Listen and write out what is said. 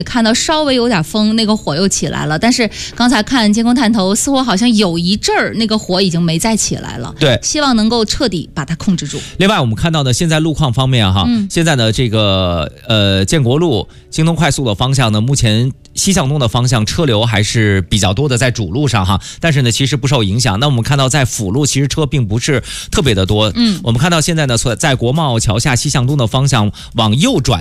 看到稍微有点风，那个火又起来了。但是刚才看监控探头，似乎好像有一阵儿那个火已经没再起来了。 对， 希望能够彻底把它控制住。 另外，我们看到呢，现在路况方面哈，现在呢这个建国路、京东快速的方向呢，目前西向东的方向车流还是比较多的，在主路上哈，但是呢其实不受影响。那我们看到在辅路，其实车并不是特别的多。我们看到现在呢，在国贸桥下西向东的方向往右转。